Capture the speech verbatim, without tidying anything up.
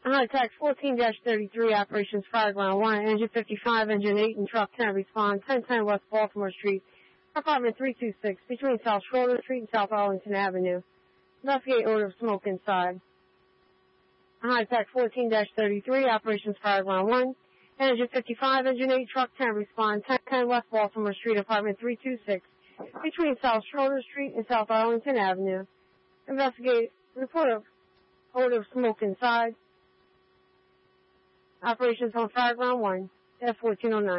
High Tax fourteen thirty-three, Operations Fire Ground one, Engine fifty-five, Engine eight, and Truck ten, respond ten ten West Baltimore Street, Apartment three two six, between South Schroeder Street and South Arlington Avenue. Investigate odor of smoke inside. High Tax fourteen thirty-three, Operations Fire Ground one, Engine fifty-five, Engine eight, Truck ten, respond ten ten West Baltimore Street, Apartment three two six, between South Schroeder Street and South Arlington Avenue. Investigate report of odor of smoke inside. Operations on Fire Ground one, F fourteen oh nine.